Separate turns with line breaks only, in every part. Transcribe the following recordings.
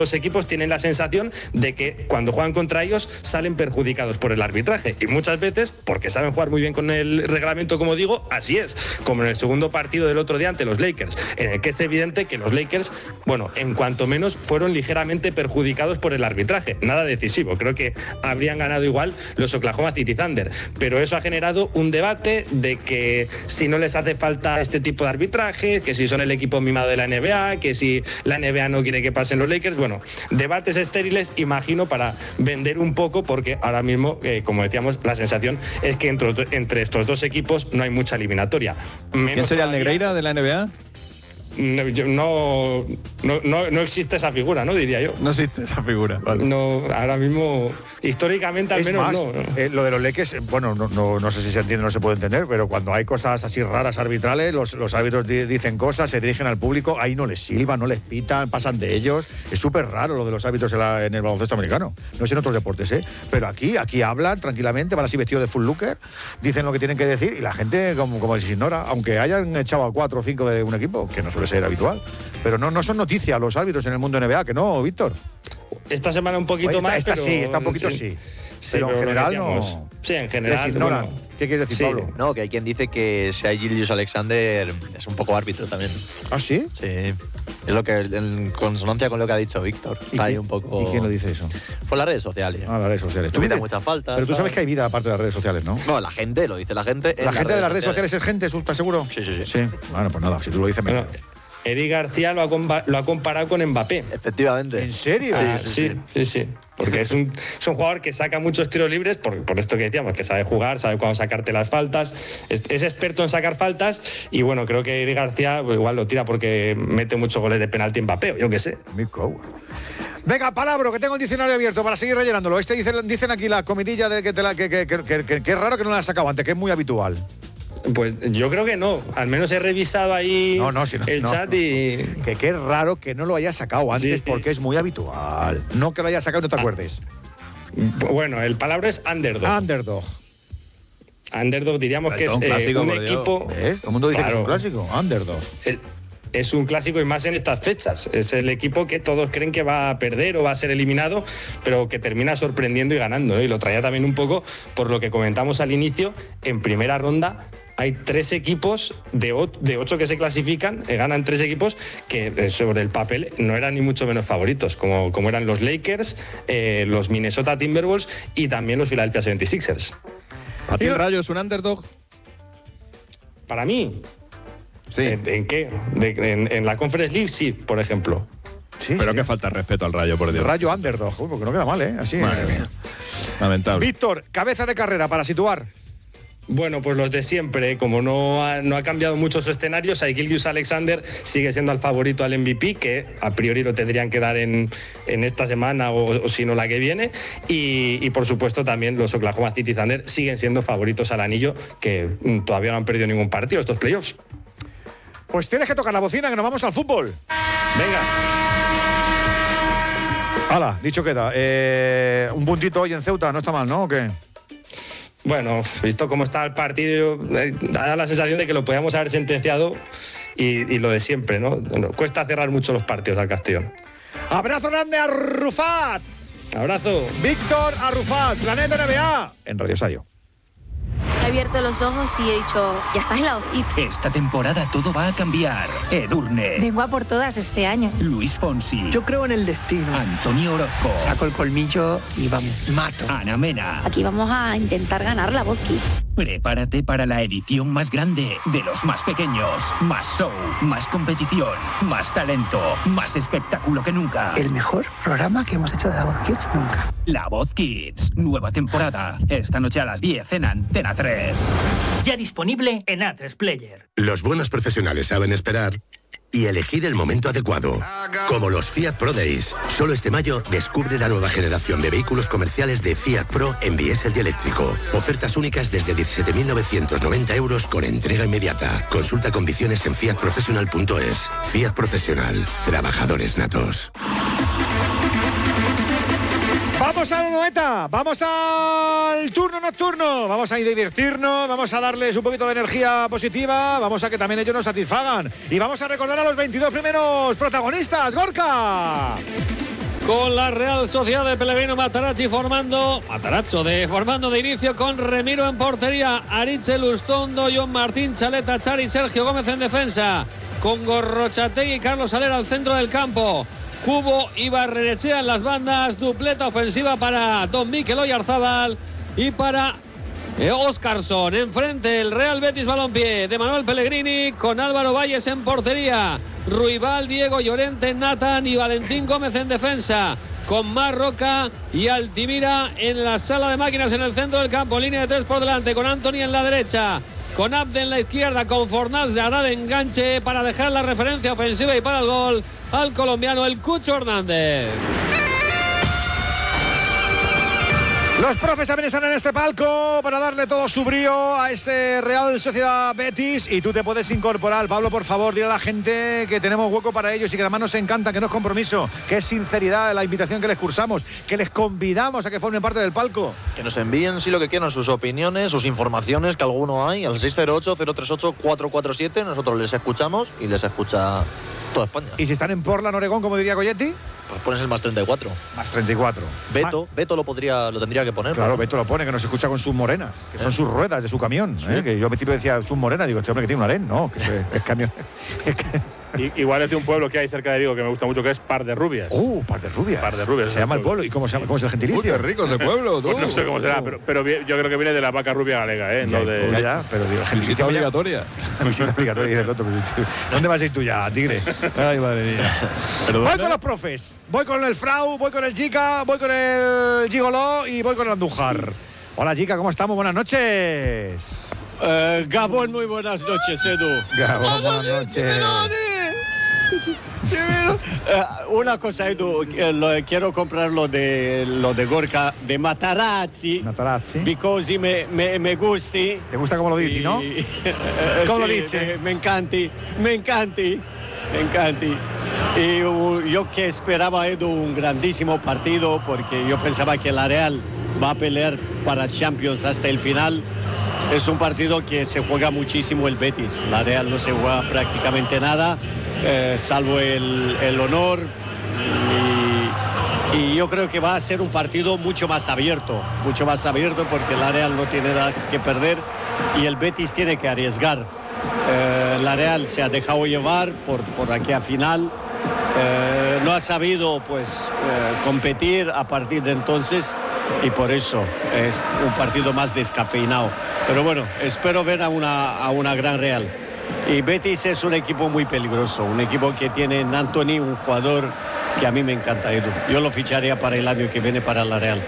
los equipos tienen la sensación de que cuando juegan contra ellos salen perjudicados por el arbitraje, y muchas veces, porque saben jugar muy bien con el reglamento, como digo, así es, como en el segundo partido del otro día ante los Lakers, en el que es evidente que los Lakers, bueno, en cuanto menos fueron ligeramente perjudicados por el arbitraje, nada decisivo, creo que habrían ganado igual los Oklahoma City Thunder, pero eso ha generado un debate de que si no les hace falta este tipo de arbitraje, que si son el equipo mimado de la NBA, que si la NBA no quiere que pasen los Lakers, bueno, debates estériles, imagino, para vender un poco, porque ahora mismo, como decíamos, la sensación es que entre estos dos equipos no hay mucha eliminatoria.
¿Quién sería el Negreira de la NBA?
No existe esa figura, ¿no? Diría yo.
No existe esa figura. Vale.
No, ahora mismo, históricamente al menos
más,
no.
Lo de los Lakers, bueno, no sé si se entiende o no se puede entender, pero cuando hay cosas así raras arbitrales, los árbitros dicen cosas, se dirigen al público, ahí no les silban, no les pitan, pasan de ellos. Es súper raro lo de los árbitros en el baloncesto americano. No sé en otros deportes, ¿eh? Pero aquí hablan tranquilamente, van así vestidos de full looker, dicen lo que tienen que decir y la gente como se ignora, aunque hayan echado a 4 o 5 de un equipo, que no suele ser habitual. Pero no son noticias los árbitros en el mundo NBA, que no, Víctor.
Esta semana un poquito más.
Esta
pero,
sí, está un poquito sí.
Pero
en general no.
Sí, en general.
Bueno, ¿qué quieres decir, Pablo?
No, que hay quien dice que Shai Gilgeous-Alexander es un poco árbitro también.
¿Ah, sí?
Sí. Es lo que, en consonancia con lo que ha dicho Víctor. Está ahí un poco.
¿Y quién lo dice eso?
Por las redes sociales.
Ah, las redes sociales.
Tú muchas faltas.
Pero tú sabes que hay vida aparte de las redes sociales, ¿no?
No, la gente, lo dice la gente.
¿La gente de las redes sociales es gente, estás seguro?
Sí.
Sí. Bueno, pues nada, si tú lo dices, me
Eric García lo ha comparado con Mbappé.
Efectivamente.
¿En serio?
Sí. Porque es un jugador que saca muchos tiros libres, por esto que decíamos, que sabe jugar, sabe cuándo sacarte las faltas, es experto en sacar faltas, y bueno, creo que Eric García pues, igual lo tira porque mete muchos goles de penalti Mbappé, yo qué sé.
Venga, palabra, que tengo el diccionario abierto para seguir rellenándolo. Dicen aquí la comidilla de que es raro que no la has sacado antes, que es muy habitual.
Pues yo creo que no. Al menos he revisado ahí el chat y...
Que qué raro que no lo hayas sacado antes, porque es muy habitual. No que lo hayas sacado y no te acuerdes.
Bueno, el palabra es underdog. Underdog diríamos que es un equipo...
¿Ves? Todo el mundo dice que es un clásico. Underdog.
Es un clásico y más en estas fechas. Es el equipo que todos creen que va a perder o va a ser eliminado, pero que termina sorprendiendo y ganando, ¿no? Y lo traía también un poco por lo que comentamos al inicio. En primera ronda hay 3 equipos de 8 que se clasifican, ganan 3 equipos que sobre el papel no eran ni mucho menos favoritos, como eran los Lakers, los Minnesota Timberwolves y también los Philadelphia 76ers.
¿A ti el Rayo es un underdog?
Para mí...
Sí.
¿En qué? En la Conference League, sí, por ejemplo.
Sí, pero que falta respeto al Rayo, por Dios.
Rayo underdog, porque no queda mal, ¿eh? Así.
Madre mía. Lamentable.
Víctor, cabeza de carrera para situar.
Bueno, pues los de siempre, como no ha cambiado mucho su escenario, Shai Gilgeous-Alexander sigue siendo el favorito al MVP, que a priori lo tendrían que dar en esta semana o si no la que viene, y por supuesto también los Oklahoma City Thunder siguen siendo favoritos al anillo, que todavía no han perdido ningún partido estos playoffs.
Pues tienes que tocar la bocina, que nos vamos al fútbol.
Venga.
Hala, dicho queda. Un puntito hoy en Ceuta, no está mal, ¿no? ¿O qué?
Bueno, visto cómo está el partido, da la sensación de que lo podíamos haber sentenciado y lo de siempre, ¿no? Cuesta cerrar mucho los partidos al Castellón.
Abrazo grande a Rufat.
Abrazo.
Víctor Arrufat, Planeta NBA, en Radio Sayo.
He abierto los ojos y he dicho, ya estás en la hojita.
Esta temporada todo va a cambiar. Edurne.
Vengo a por todas este año.
Luis Fonsi.
Yo creo en el destino.
Antonio Orozco.
Saco el colmillo y vamos, mato.
Ana Mena.
Aquí vamos a intentar ganar la Voz Kids.
Prepárate para la edición más grande de los más pequeños. Más show, más competición, más talento, más espectáculo que nunca.
El mejor programa que hemos hecho de la Voz Kids nunca.
La Voz Kids, nueva temporada. Esta noche a las 10 en Antena 3.
Ya disponible en A3 Player.
Los buenos profesionales saben esperar y elegir el momento adecuado. Como los Fiat Pro Days. Solo este mayo descubre la nueva generación de vehículos comerciales de Fiat Pro en diésel y eléctrico. Ofertas únicas desde 17.990 euros con entrega inmediata. Consulta condiciones en fiatprofessional.es. Fiat Profesional. Trabajadores natos.
Vamos a la noeta, vamos al turno nocturno, vamos a divertirnos, vamos a darles un poquito de energía positiva, vamos a que también ellos nos satisfagan y vamos a recordar a los 22 primeros protagonistas. ¡Gorka!
con la Real Sociedad de Pellegrino Matarazzo formando de inicio con Remiro en portería, Aritz Lustondo, John Martín, Chaleta Chari, Sergio Gómez en defensa, con Gorrochategui y Carlos Alera al centro del campo, Cubo y Barrenechea en las bandas, dupleta ofensiva para Don Mikel Oyarzábal y para Óscarson. Enfrente el Real Betis Balompié de Manuel Pellegrini, con Álvaro Valles en portería, Ruibal, Diego Llorente, Nathan y Valentín Gómez en defensa, con Marroca y Altimira en la sala de máquinas en el centro del campo, línea de 3 por delante, con Anthony en la derecha, con Abde en la izquierda, con Fornals de Haddad de enganche para dejar la referencia ofensiva y para el gol al colombiano el Cucho Hernández.
Los profes también están en este palco para darle todo su brío a este Real Sociedad Betis, y tú te puedes incorporar. Pablo, por favor, dile a la gente que tenemos hueco para ellos y que además nos encanta, que no es compromiso, que es sinceridad la invitación que les cursamos, que les convidamos a que formen parte del palco.
Que nos envíen, si lo que quieran, sus opiniones, sus informaciones, que alguno hay, al 608-038-447. Nosotros les escuchamos y les escucha toda España.
Y si están en Portland, Oregón, como diría Coyetti,
pues pones el más 34.
Más 34.
Beto lo tendría que poner.
Claro, Beto lo pone, que nos escucha con sus morenas, que son sus ruedas de su camión.
Sí.
Que yo al principio decía sus morenas, digo, este hombre que tiene un harén, no, que es camión.
Igual es de un pueblo que hay cerca de Vigo que me gusta mucho, que es Par de Rubias.
Par de Rubias.
Par de Rubias.
Se llama el pueblo. ¿Y cómo se llama? ¿Cómo es el gentilicio?
Qué rico ese pueblo, tú.
Pues no sé cómo será, pero yo creo que viene de la vaca rubia galega, ¿eh?
Ya, pero digo,
visita obligatoria.
Visita obligatoria y del otro. ¿Dónde vas a ir tú ya, tigre? Ay, madre mía. Voy con los profes. Voy con el Frau, voy con el Jica, voy con el Gigoló y voy con el Andújar. Hola, Jica, ¿cómo estamos? Buenas noches.
Gabón, muy buenas noches, Edu.
Gabón, buenas noches.
Una cosa, Edu, quiero comprar lo de Gorka de Matarazzi. Because me gusti.
¿Te gusta cómo lo dici, no? ¿Cómo lo dice?
Me encanti. Y yo que esperaba, Edu, un grandísimo partido, porque yo pensaba que la Real va a pelear para Champions hasta el final. Es un partido que se juega muchísimo el Betis. La Real no se juega prácticamente nada, salvo el honor. Y yo creo que va a ser un partido mucho más abierto, porque la Real no tiene nada que perder y el Betis tiene que arriesgar. La Real se ha dejado llevar por aquella final. No ha sabido competir a partir de entonces, y por eso es un partido más descafeinado. Pero bueno, espero ver a una gran Real. Y Betis es un equipo muy peligroso, un equipo que tiene en Anthony un jugador que a mí me encanta, Edu. Yo lo ficharía para el año que viene para la Real.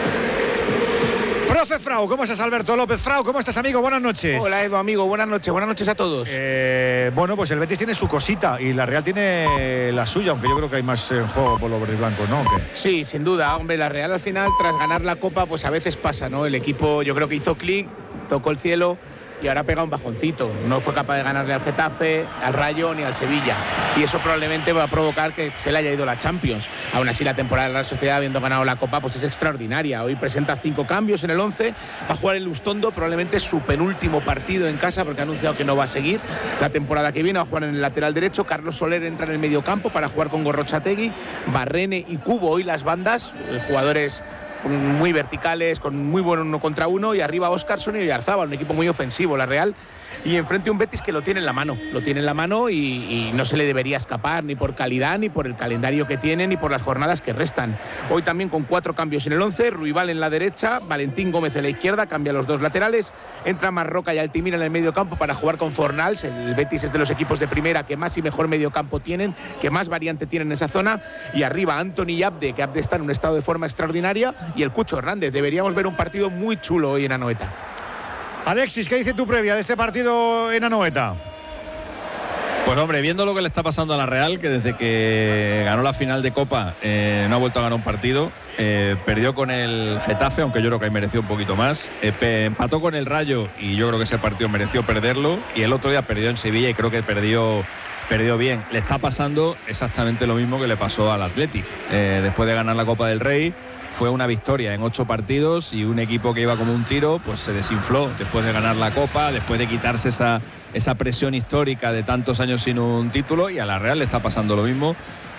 Profe Frau, ¿cómo estás? Alberto López Frau, ¿cómo estás, amigo? Buenas noches.
Hola, Edu, amigo, buenas noches a todos.
Bueno, pues el Betis tiene su cosita y la Real tiene la suya, aunque yo creo que hay más en juego por los verdiblancos, ¿no?
Sí, sin duda, hombre, la Real al final, tras ganar la Copa, pues a veces pasa, ¿no? El equipo, yo creo que hizo clic, tocó el cielo y ahora pega un bajoncito. No fue capaz de ganarle al Getafe, al Rayo ni al Sevilla. Y eso probablemente va a provocar que se le haya ido la Champions. Aún así, la temporada de la Sociedad, habiendo ganado la Copa, pues es extraordinaria. Hoy presenta 5 cambios en el 11. Va a jugar el Lustondo, probablemente su penúltimo partido en casa, porque ha anunciado que no va a seguir la temporada que viene. Va a jugar en el lateral derecho. Carlos Soler entra en el mediocampo para jugar con Gorrochategui, Barrene y Cubo. Hoy las bandas, jugadores muy verticales, con muy buen 1 contra 1, y arriba Óscarson y Oyarzábal, un equipo muy ofensivo, la Real, y enfrente un Betis que lo tiene en la mano, y no se le debería escapar ni por calidad, ni por el calendario que tiene, ni por las jornadas que restan. Hoy también con 4 cambios en el 11, Ruibal en la derecha, Valentín Gómez en la izquierda, cambia los 2 laterales, entra Marroca y Altimira en el medio campo para jugar con Fornals. El Betis es de los equipos de primera que más y mejor medio campo tienen, que más variante tienen en esa zona, y arriba Anthony y Abde, que Abde está en un estado de forma extraordinaria, y el Cucho Hernández. Deberíamos ver un partido muy chulo hoy en Anoeta.
Alexis, ¿qué dice tu previa de este partido en Anoeta?
Pues hombre, viendo lo que le está pasando a la Real, que desde que ganó la final de Copa no ha vuelto a ganar un partido, perdió con el Getafe, aunque yo creo que ahí mereció un poquito más, empató con el Rayo y yo creo que ese partido mereció perderlo, y el otro día perdió en Sevilla y creo que perdió bien. Le está pasando exactamente lo mismo que le pasó al Athletic. Después de ganar la Copa del Rey, fue una victoria en 8 partidos y un equipo que iba como un tiro pues se desinfló después de ganar la Copa, después de quitarse esa presión histórica de tantos años sin un título, y a la Real le está pasando lo mismo.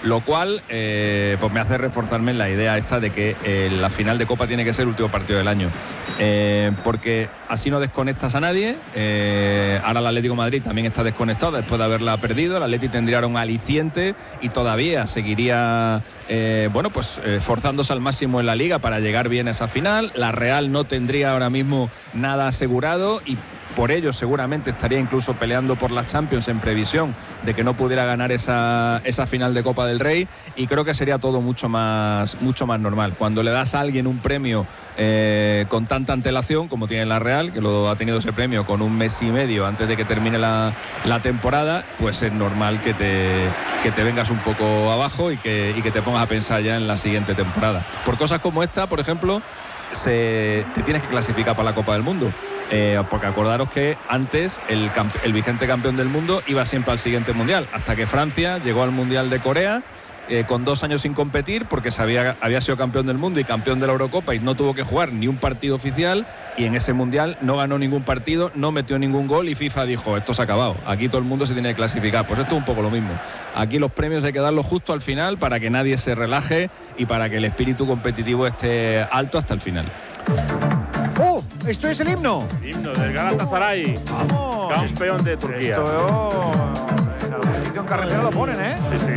lo cual pues me hace reforzarme en la idea esta de que la final de Copa tiene que ser el último partido del año, porque así no desconectas a nadie. Ahora el Atlético de Madrid también está desconectado después de haberla perdido. El Atleti tendría un aliciente y todavía seguiría esforzándose al máximo en la Liga para llegar bien a esa final. La Real no tendría ahora mismo nada asegurado y por ello seguramente estaría incluso peleando por la Champions en previsión de que no pudiera ganar esa final de Copa del Rey, y creo que sería todo mucho más normal. Cuando le das a alguien un premio con tanta antelación como tiene la Real, que lo ha tenido ese premio con un mes y medio antes de que termine la temporada, pues es normal que te vengas un poco abajo y que te pongas a pensar ya en la siguiente temporada. Por cosas como esta, por ejemplo, te tienes que clasificar para la Copa del Mundo. Porque acordaros que antes el vigente campeón del mundo iba siempre al siguiente mundial, hasta que Francia llegó al Mundial de Corea con 2 años sin competir, porque había sido campeón del mundo y campeón de la Eurocopa y no tuvo que jugar ni un partido oficial, y en ese mundial no ganó ningún partido, no metió ningún gol, y FIFA dijo: esto se ha acabado, aquí todo el mundo se tiene que clasificar. Pues esto es un poco lo mismo. Aquí los premios hay que darlos justo al final para que nadie se relaje y para que el espíritu competitivo esté alto hasta el final.
¿Esto es el himno?
Himno del Galatasaray.
Vamos.
Campeón de Turquía.
Esto en algún sitio en carretera lo ponen, ¿eh?
Sí.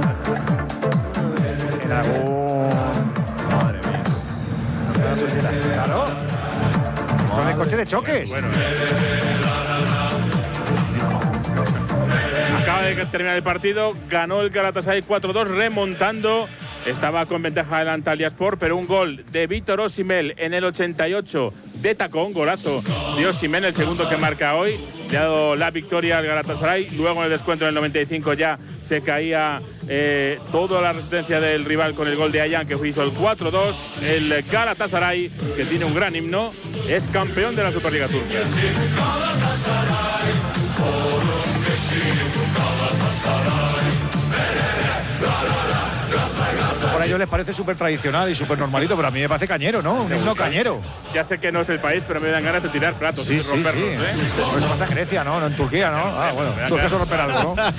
En algún... Madre mía. Claro. Con el coche de choques.
Bueno. Acaba de terminar el partido. Ganó el Galatasaray 4-2, remontando. Estaba con ventaja del Antalyaspor, pero un gol de Víctor Osimhen en el 88 de tacón, golazo de Osimhen, el segundo que marca hoy. Le ha dado la victoria al Galatasaray. Luego en el descuento en el 95 ya se caía toda la resistencia del rival con el gol de Ayhan, que hizo el 4-2. El Galatasaray, que tiene un gran himno, es campeón de la Superliga Turca.
Por a ellos les parece súper tradicional y súper normalito, pero a mí me parece cañero, ¿no? Un himno cañero.
Ya sé que no es el país, pero me dan ganas de tirar platos
y romperlos. Sí. Eso pasa en Grecia, ¿no? No en Turquía, ¿no? Ah, bueno, tú que eso romper algo, ¿no?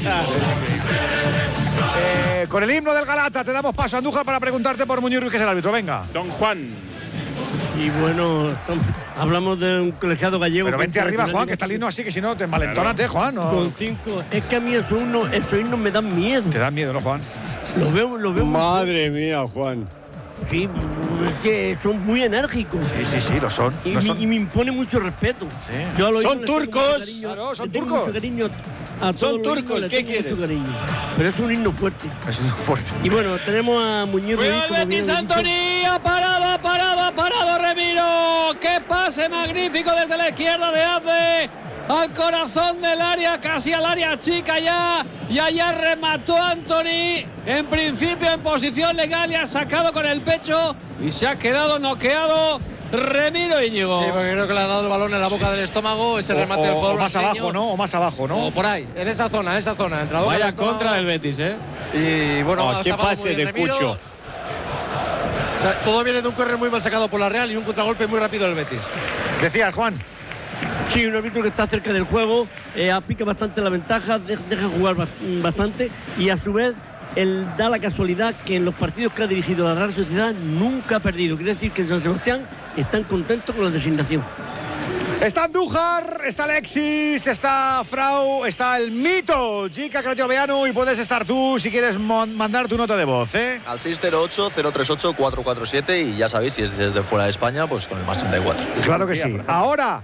Con el himno del Galata te damos paso a Andújar para preguntarte por Muñoz Ruiz, que es el árbitro. Venga.
Don Juan.
Y bueno, hablamos de un colegiado gallego.
Pero vente arriba, Juan, que está el himno así, que si no te envalentónate, Juan. ¿No?
Con 5. Es que a mí esos himnos me dan miedo.
Te dan miedo, ¿no, Juan?
Los veo.
Madre mía, Juan.
Sí, es que son muy enérgicos.
Sí, lo son.
Y me impone mucho respeto.
Sí.
Son turcos.
Claro, son turcos.
Son turcos, ¿qué quieres?
Pero es un himno fuerte.
Es un himno fuerte.
Y bueno, tenemos a Muñoz Ruiz.
¡El Betis, Antoni! ¡Ha parado Remiro! ¡Qué pase magnífico desde la izquierda de Abde! Al corazón del área, casi al área chica ya, y allá remató Antoni, en principio en posición legal, y ha sacado con el pecho y se ha quedado noqueado Remiro Íñigo.
Sí, porque creo que le ha dado el balón en la boca del estómago, ese remate del jugador
más abajo, ¿no? O más abajo, ¿no?
O por ahí, en esa zona.
Vaya contra del Betis, ¿eh?
Y bueno,
qué pase de Cucho.
O sea, todo viene de un córner muy mal sacado por la Real y un contragolpe muy rápido del Betis.
Decías, Juan.
Sí, un árbitro que está cerca del juego, aplica bastante la ventaja, deja jugar bastante, y a su vez él da la casualidad que en los partidos que ha dirigido la Real Sociedad nunca ha perdido. Quiere decir que en San Sebastián están contentos con la designación.
Está Andújar, está Alexis, está Frau, está el mito Jica Crotioveanu, y puedes estar tú si quieres mandar tu nota de voz, ¿eh?
Al 608-038-447, y ya sabéis, si es desde fuera de España, pues con el más 34.
Claro que sí. Ahora,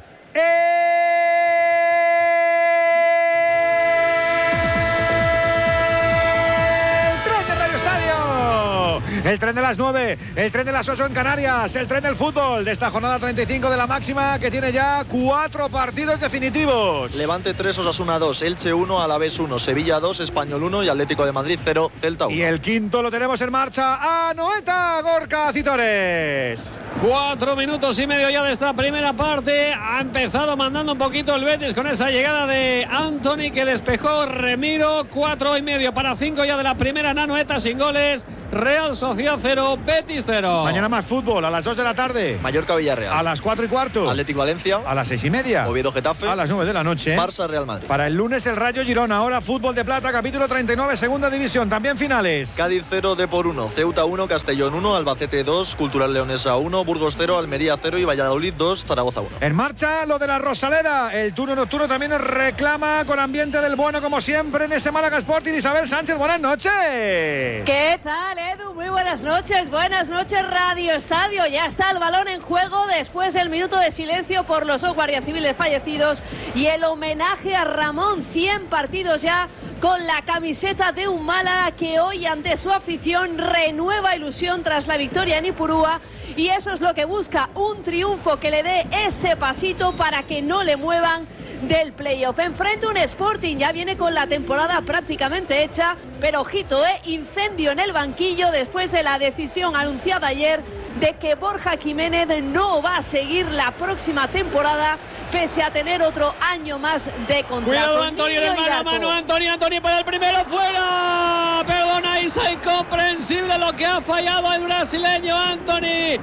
el tren de las 9, el tren de las 8 en Canarias, el tren del fútbol de esta jornada 35 de la máxima, que tiene ya 4 partidos definitivos.
Levante 3, Osasuna 2, Elche 1, Alavés 1, Sevilla 2, Español 1 y Atlético de Madrid 0, Celta 1.
Y el quinto lo tenemos en marcha, Anoeta Gorka Citores.
4 minutos y medio ya de esta primera parte. Ha empezado mandando un poquito el Betis con esa llegada de Antoni, que despejó Remiro. 4 y medio para 5 ya de la primera. Anoeta sin goles. Real Sociedad 0, Betis 0.
Mañana más fútbol, a las 2 de la tarde.
Mallorca-Villarreal.
A las 4:15.
Atlético-Valencia.
A las 6:30.
Oviedo-Getafe.
A las 9 de la noche.
Barça-Real Madrid.
Para el lunes el Rayo Girona. Ahora fútbol de plata, capítulo 39, segunda división. También finales.
Cádiz 0, Depor 1. Ceuta 1, Castellón 1. Albacete 2. Cultural Leonesa 1. Burgos 0. Almería 0. Y Valladolid 2. Zaragoza 1.
En marcha lo de la Rosaleda. El turno nocturno también reclama con ambiente del bueno, como siempre, en ese Málaga Sporting. Isabel Sánchez, buenas noches.
¿Qué tal, Edu? Muy buenas noches, Radio Estadio. Ya está el balón en juego después del minuto de silencio por los 2 guardias civiles fallecidos y el homenaje a Ramón. 100 partidos ya con la camiseta de un Málaga que hoy ante su afición renueva ilusión tras la victoria en Ipurúa. Y eso es lo que busca, un triunfo que le dé ese pasito para que no le muevan del playoff. Enfrente un Sporting, ya viene con la temporada prácticamente hecha, pero ojito, incendio en el banquillo después de la decisión anunciada ayer de que Borja Jiménez no va a seguir la próxima temporada pese a tener otro año más de contrato.
Cuidado, Antonio, en mano a mano, Antonio para el primero, fuera. Perdona, Isa, incomprensible lo que ha fallado el brasileño Anthony.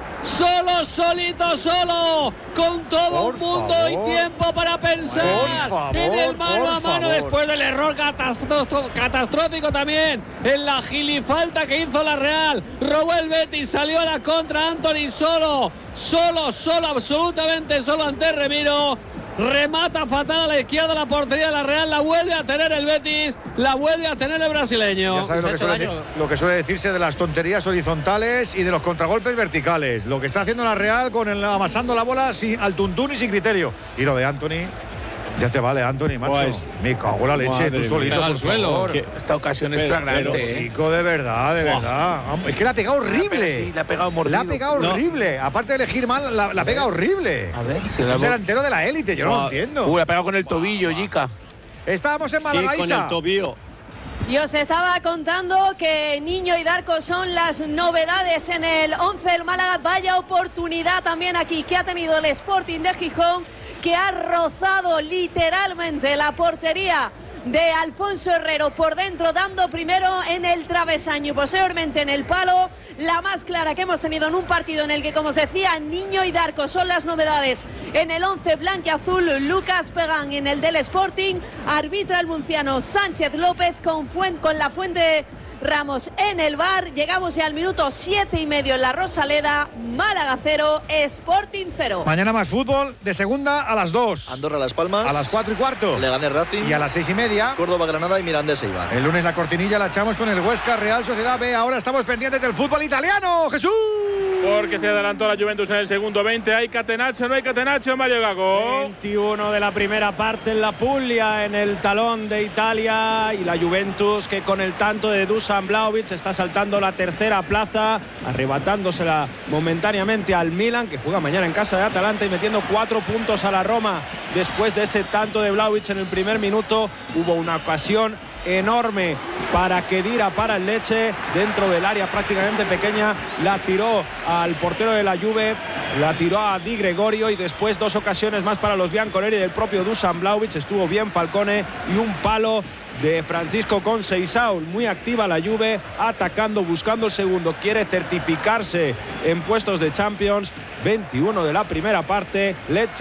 Solo, con todo un mundo y tiempo para pensar en el mano a mano después del error catastrófico también en la gilifalta que hizo la Real. Robó el Betis, salió a la contra Anthony solo, absolutamente solo ante Remiro. Remata fatal a la izquierda de la portería de la Real, la vuelve a tener el Betis, la vuelve a tener el brasileño.
Ya sabes lo que suele decirse de las tonterías horizontales y de los contragolpes verticales. Lo que está haciendo la Real con amasando la bola al tuntún y sin criterio. Y lo de Anthony. Ya te vale, Anthony, macho.
Pues,
me cago en la leche, tú solito por suelo.
Esta ocasión es flagrante.
Chico, de verdad. Es que la ha pegado horrible.
Sí, la ha pegado mordido.
La ha pegado horrible. Aparte de elegir mal, la ha pegado horrible.
A ver,
el delantero de la élite, yo no lo entiendo.
La ha pegado con el tobillo, Yica.
Estábamos en Málaga,
con el tobillo.
Yo os estaba contando que Niño y Darko son las novedades en el 11 del Málaga. Vaya oportunidad también aquí que ha tenido el Sporting de Gijón, que ha rozado literalmente la portería de Alfonso Herrero por dentro, dando primero en el travesaño y posteriormente en el palo. La más clara que hemos tenido en un partido en el que, como os decía, Niño y Darko son las novedades en el 11 blanquiazul. Lucas Pegán en el del Sporting, arbitra el murciano Sánchez López con la Fuente Ramos en el VAR. Llegamos ya al minuto 7:30 en la Rosaleda. Málaga 0, Sporting 0.
Mañana más fútbol de segunda a las 2.
Andorra Las Palmas.
A las 4:15.
Leganés Racing.
Y a las 6:30.
Córdoba Granada y Mirandés Eibar.
El lunes la cortinilla la echamos con el Huesca Real Sociedad B. Ahora estamos pendientes del fútbol italiano. ¡Jesús!
Porque se adelantó la Juventus en el segundo 20. ¿Hay catenaccio? ¿No hay catenaccio, Mario Gago?
21 de la primera parte en la Puglia, en el talón de Italia. Y la Juventus, que con el tanto de Dusan Vlahovic está saltando la tercera plaza, arrebatándosela momentáneamente al Milan, que juega mañana en casa de Atalanta, y metiendo 4 puntos a la Roma. Después de ese tanto de Vlahovic en el primer minuto, hubo una ocasión enorme para Khedira, para el Lecce, dentro del área prácticamente pequeña, la tiró al portero de la Juve, la tiró a Di Gregorio, y después 2 ocasiones más para los bianconeri del propio Dusan Vlahovic. Estuvo bien Falcone y un palo de Francisco Conceição. Muy activa la Juve, atacando, buscando el segundo, quiere certificarse en puestos de Champions. 21 de la primera parte,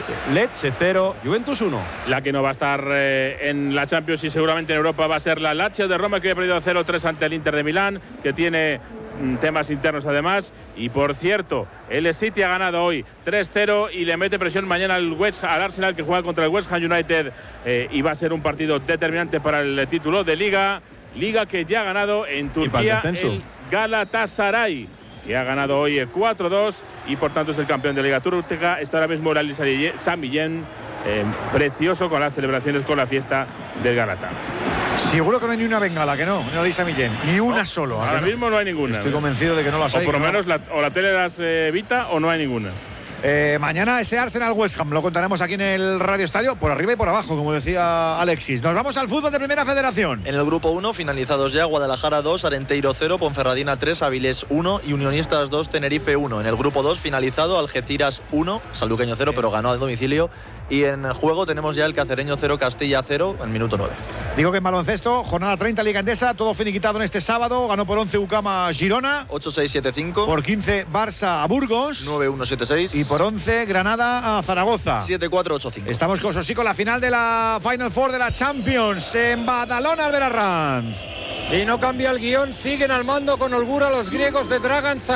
Lecce 0, Juventus 1.
La que no va a estar en la Champions y seguramente en Europa va a ser la Lazio de Roma, que ha perdido 0-3 ante el Inter de Milán, que tiene temas internos además. Y por cierto, el City ha ganado hoy 3-0 y le mete presión mañana al Arsenal, que juega contra el West Ham United, y va a ser un partido determinante para el título de Liga que ya ha ganado en Turquía el Galatasaray, que ha ganado hoy 4-2 y por tanto es el campeón de la Liga Turca. Está ahora mismo el Sami Yen, precioso con las celebraciones, con la fiesta del Galata.
Seguro que no hay ni una bengala, que no, no Lisa Millén, ni una solo.
Ahora mismo no hay ninguna.
Estoy convencido de que no las hay.
O por lo menos o la tele las evita o no hay ninguna.
Mañana ese Arsenal West Ham lo contaremos aquí en el Radio Estadio, por arriba y por abajo, como decía Alexis. Nos vamos al fútbol de Primera Federación.
En el grupo 1, finalizados ya, Guadalajara 2, Arenteiro 0, Ponferradina 3, Avilés 1 y Unionistas 2, Tenerife 1. En el grupo 2, finalizado, Algeciras 1, Sanluqueño 0, pero ganó al domicilio. Y en juego tenemos ya el Cacereño 0, Castilla 0, en minuto 9.
Digo que en baloncesto, jornada 30 Liga Endesa, todo finiquitado en este sábado. Ganó por 11 UCAM Girona.
8-6-7-5.
Por 15 Barça a Burgos.
9-1-7-6.
Y por 11 Granada a Zaragoza.
7-4-8-5.
Estamos con Sosico, la final de la Final Four de la Champions en Badalona, Albert Arranz.
Y no cambia el guión, siguen al mando con holgura los griegos de Dragan